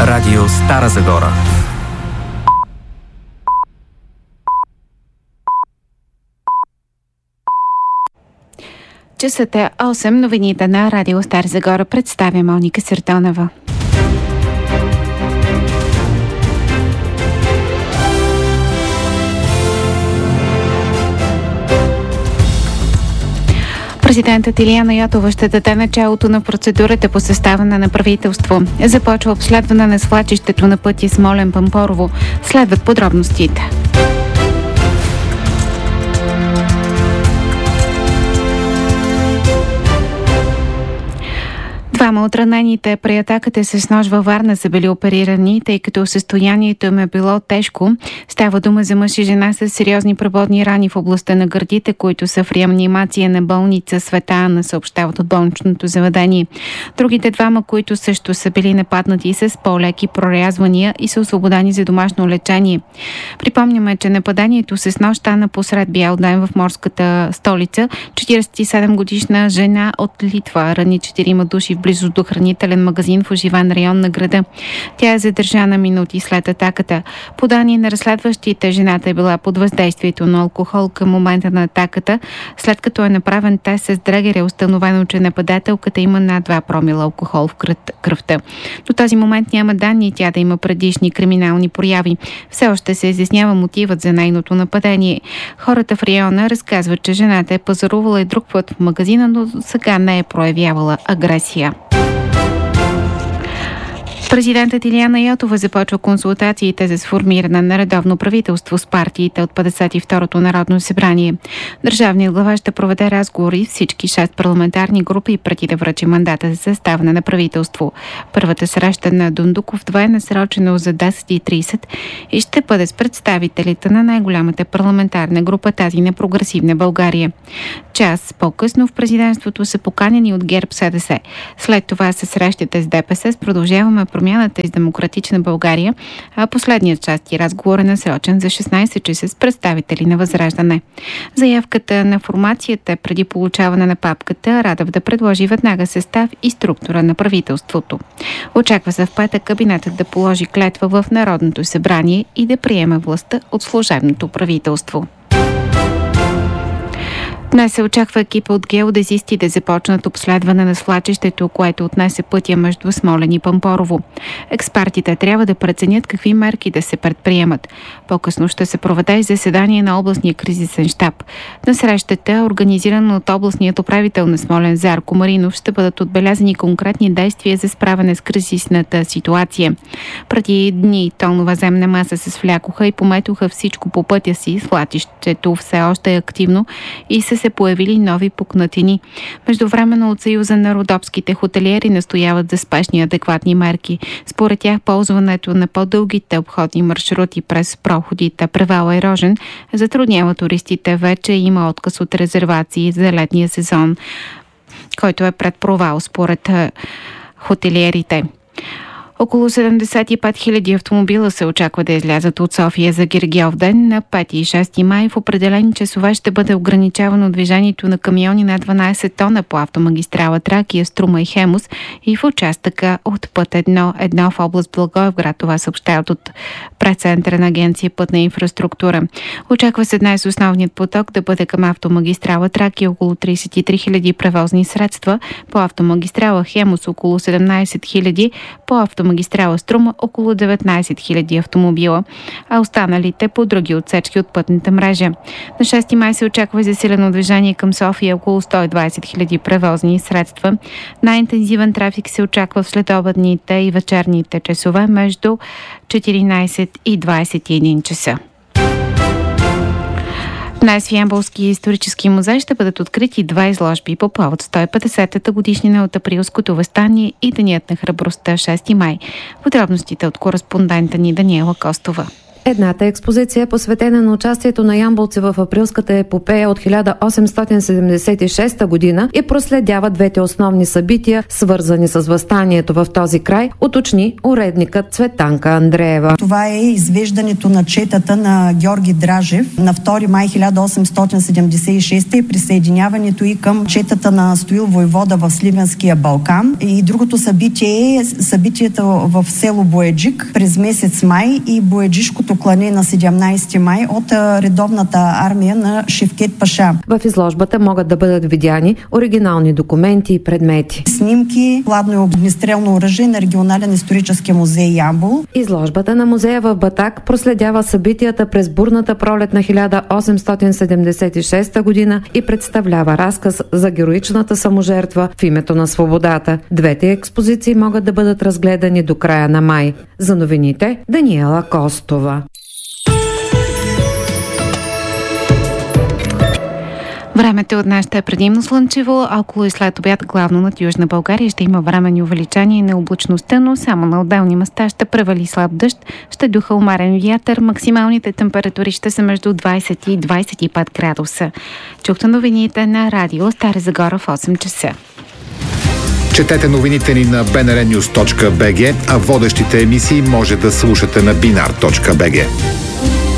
Радио Стара Загора. Часът е 8. Новините на Радио Стара Загора представя Моника Сертонова. Президентът Илияна Йотова ще даде началото на процедурата по съставяне на правителство. Започва обследване на свлачището на пътя Смолян-Пампорово. Следват подробностите. Двама от ранените при атаката с нож във Варна са били оперирани, тъй като състоянието им е било тежко. Става дума за мъж и жена с сериозни прободни рани в областта на гърдите, които са в реанимация на болница Света Ана, съобщават от болничното заведение. Другите двама, които също са били нападнати с по-леки прорязвания и са освободени за домашно лечение. Припомняме, че нападението с нож стана посред бял ден в морската столица. 47-годишна жена от Литва рани 4 души в близо до хранителен магазин в оживен район на града. Тя е задържана минути след атаката. По данни на разследващите, жената е била под въздействието на алкохол към момента на атаката. След като е направен тест с дрегер, е установено, че нападателката има над 2 промила алкохол в кръвта. До този момент няма данни тя да има предишни криминални прояви. Все още се изяснява мотивът за нейното нападение. Хората в района разказват, че жената е пазарувала и друг път в магазина, но сега не е проявявала агресия. Президентът Илияна Йотова започва консултациите за сформиране на редовно правителство с партиите от 52-то Народно събрание. Държавният глава ще проведе разговори с всички 6 парламентарни групи преди да връчи мандата за съставяне на правителство. Първата среща на Дондуков 2 е насрочена за 10:30 и ще бъде с представителите на най-голямата парламентарна група, тази на Прогресивна България. Час по-късно в президентството са поканени от ГЕРБ-СДС. След това се срещате с ДПС с Продължаваме промяната из Демократична България, а последният част и разговор е насрочен за 16 часа с представители на Възраждане. Заявката на формацията преди получаване на папката Радев да предложи веднага състав и структура на правителството. Очаква се в петък кабинетът да положи клетва в Народното събрание и да приеме властта от служебното правителство. Днес се очаква екипа от геодезисти да започнат обследване на свлачището, което отнесе пътя между Смолян и Пампорово. Експертите трябва да преценят какви мерки да се предприемат. По-късно ще се проведе и заседание на областния кризисен щаб. На срещата, организирана от областният управител на Смолян Зарко Маринов, ще бъдат отбелязани конкретни действия за справяне с кризисната ситуация. Преди дни тонова земна маса се свлякоха и пометоха всичко по пътя си. Свлачището все още е активно и се появили нови пукнатини. Междувременно от Съюза на родопските хотелиери настояват за спешни адекватни мерки. Според тях ползването на по-дългите обходни маршрути през проходите Превала и Рожен затруднява туристите. Вече има отказ от резервации за летния сезон, който е пред провал според хотелиерите. Около 75 000 автомобила се очаква да излязат от София за Гергьов ден. На 5 и 6 май в определени часове ще бъде ограничавано движението на камиони на 12 тона по автомагистрала Тракия, Струма и Хемус и в участъка от път 1 в област Благоевград. Това съобщават от пресцентъра на Агенция Пътна инфраструктура. Очаква се днес основният поток да бъде към автомагистрала Тракия, около 33 000 превозни средства, по автомагистрала Хемус около 17 000, по автомагистрала Струма около 19 000 автомобила, а останалите по други отсечки от пътната мрежа. На 6 май се очаква засилено движение към София, около 120 000 превозни средства. Най-интензивен трафик се очаква в следобедните и вечерните часове между 14 и 21 часа. Днес в Ямболския исторически музей ще бъдат открити 2 изложби по повод 150-та годишнина от Априлското въстание и Денят на храбростта 6 май. Подробностите от кореспондента ни Даниела Костова. Едната експозиция е посветена на участието на ямболци в априлската епопея от 1876 година и проследява двете основни събития, свързани с въстанието в този край, уточни уредникът Цветанка Андреева. Това е извеждането на четата на Георги Дражев на 2 май 1876 и присъединяването и към четата на Стоил войвода в Сливенския Балкан. И другото събитие е събитието в село Бояджик през месец май и Бояджишкото клане на 17 май от редовната армия на Шевкет Паша. В изложбата могат да бъдат видяни оригинални документи и предмети. Снимки, хладно и огнестрелно оръжие на регионален исторически музей Ямбол. Изложбата на музея в Батак проследява събитията през бурната пролет на 1876 година и представлява разказ за героичната саможертва в името на свободата. Двете експозиции могат да бъдат разгледани до края на май. За новините Даниела Костова. Времето от днес ще е предимно слънчево, а около и след обяд главно над Южна България ще има временни увеличения на облачността, но само на отделни места ще превали слаб дъжд, ще духа умерен вятър, максималните температури ще са между 20 и 25 градуса. Чухте новините на радио Стара Загора в 8 часа. Четете новините ни на bnrnews.bg, а водещите емисии може да слушате на binar.bg.